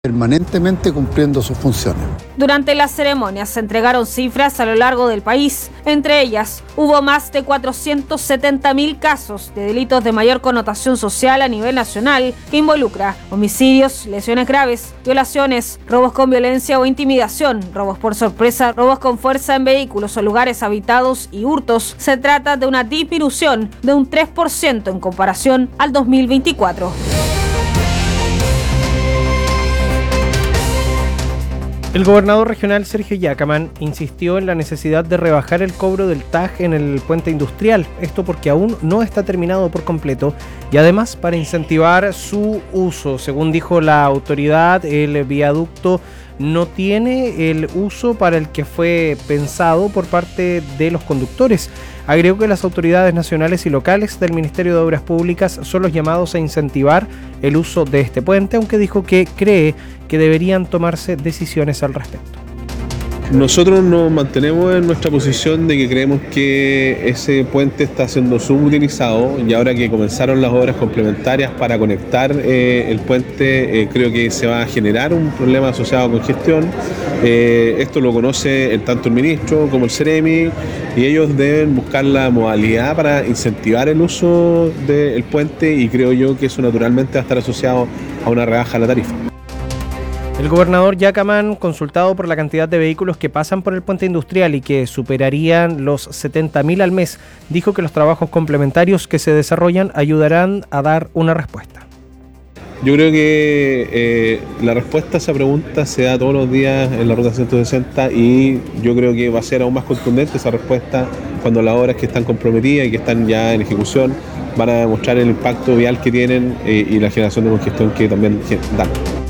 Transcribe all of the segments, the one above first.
permanentemente cumpliendo sus funciones. Durante las ceremonias se entregaron cifras a lo largo del país. Entre ellas, hubo más de 470.000 casos de delitos de mayor connotación social a nivel nacional, que involucra homicidios, lesiones graves, violaciones, robos con violencia o intimidación, robos por sorpresa, robos con fuerza en vehículos o lugares habitados y hurtos. Se trata de una disminución de un 3% en comparación al 2024. El gobernador regional Sergio Yacamán insistió en la necesidad de rebajar el cobro del TAG en el puente industrial, esto porque aún no está terminado por completo y además para incentivar su uso. Según dijo la autoridad, el viaducto no tiene el uso para el que fue pensado por parte de los conductores. Agregó que las autoridades nacionales y locales del Ministerio de Obras Públicas son los llamados a incentivar el uso de este puente, aunque dijo que cree que deberían tomarse decisiones al respecto. Nosotros nos mantenemos en nuestra posición de que creemos que ese puente está siendo subutilizado y ahora que comenzaron las obras complementarias para conectar el puente, creo que se va a generar un problema asociado a congestión. Esto lo conoce tanto el ministro como el Ceremi y ellos deben buscar la modalidad para incentivar el uso del puente y creo yo que eso naturalmente va a estar asociado a una rebaja de la tarifa. El gobernador Yacamán, consultado por la cantidad de vehículos que pasan por el puente industrial y que superarían los 70.000 al mes, dijo que los trabajos complementarios que se desarrollan ayudarán a dar una respuesta. Yo creo que la respuesta a esa pregunta se da todos los días en la Ruta 160 y yo creo que va a ser aún más contundente esa respuesta cuando las obras que están comprometidas y que están ya en ejecución van a demostrar el impacto vial que tienen y la generación de congestión que también dan.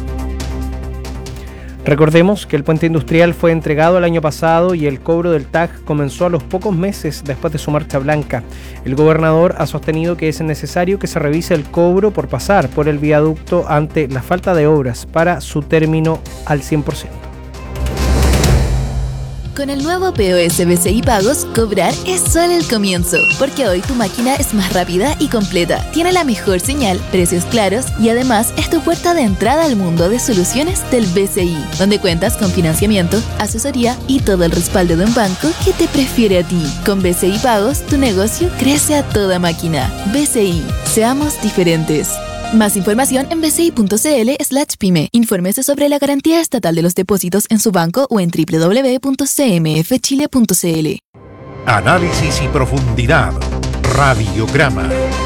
Recordemos que el puente industrial fue entregado el año pasado y el cobro del TAG comenzó a los pocos meses después de su marcha blanca. El gobernador ha sostenido que es necesario que se revise el cobro por pasar por el viaducto ante la falta de obras para su término al 100%. Con el nuevo POS BCI Pagos, cobrar es solo el comienzo, porque hoy tu máquina es más rápida y completa, tiene la mejor señal, precios claros y además es tu puerta de entrada al mundo de soluciones del BCI, donde cuentas con financiamiento, asesoría y todo el respaldo de un banco que te prefiere a ti. Con BCI Pagos, tu negocio crece a toda máquina. BCI, seamos diferentes. Más información en bci.cl/pyme. Infórmese sobre la garantía estatal de los depósitos en su banco o en www.cmfchile.cl. Análisis y profundidad. Radiograma.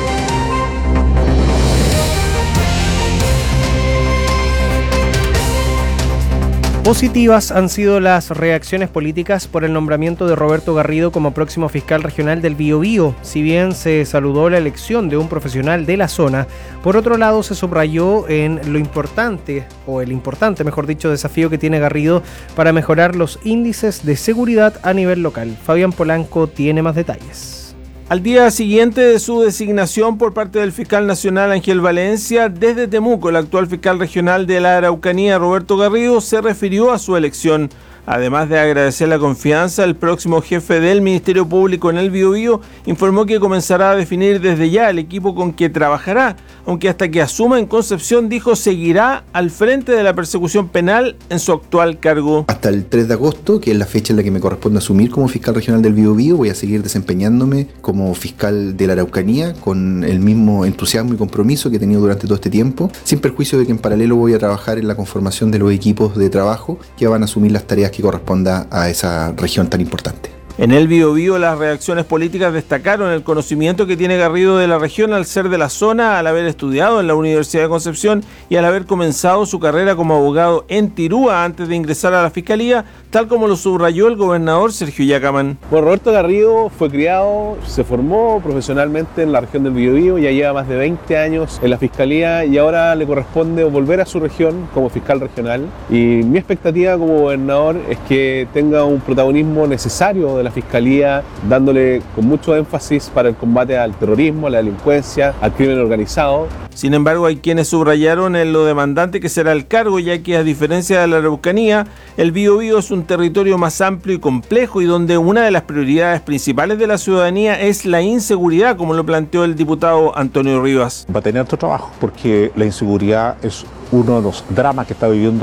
Positivas han sido las reacciones políticas por el nombramiento de Roberto Garrido como próximo fiscal regional del Biobío. Si bien se saludó la elección de un profesional de la zona, por otro lado se subrayó en el importante, mejor dicho, desafío que tiene Garrido para mejorar los índices de seguridad a nivel local. Fabián Polanco tiene más detalles. Al día siguiente de su designación por parte del fiscal nacional Ángel Valencia, desde Temuco, el actual fiscal regional de la Araucanía, Roberto Garrido, se refirió a su elección. Además de agradecer la confianza, el próximo jefe del Ministerio Público en el Biobío informó que comenzará a definir desde ya el equipo con que trabajará, aunque hasta que asuma en Concepción, dijo, seguirá al frente de la persecución penal en su actual cargo. Hasta el 3 de agosto, que es la fecha en la que me corresponde asumir como fiscal regional del Biobío, voy a seguir desempeñándome como fiscal de la Araucanía con el mismo entusiasmo y compromiso que he tenido durante todo este tiempo, sin perjuicio de que en paralelo voy a trabajar en la conformación de los equipos de trabajo que van a asumir las tareas que corresponda a esa región tan importante. En el Biobío, las reacciones políticas destacaron el conocimiento que tiene Garrido de la región al ser de la zona, al haber estudiado en la Universidad de Concepción y al haber comenzado su carrera como abogado en Tirúa antes de ingresar a la Fiscalía, tal como lo subrayó el gobernador Sergio Yacamán. Bueno, Roberto Garrido fue criado, se formó profesionalmente en la región del Biobío, ya lleva más de 20 años en la Fiscalía y ahora le corresponde volver a su región como fiscal regional. Y mi expectativa como gobernador es que tenga un protagonismo necesario de la Fiscalía, dándole con mucho énfasis para el combate al terrorismo, a la delincuencia, al crimen organizado. Sin embargo, hay quienes subrayaron en lo demandante que será el cargo, ya que a diferencia de la Araucanía, el Biobío es un territorio más amplio y complejo y donde una de las prioridades principales de la ciudadanía es la inseguridad, como lo planteó el diputado Antonio Rivas. Va a tener otro trabajo porque la inseguridad es uno de los dramas que está viviendo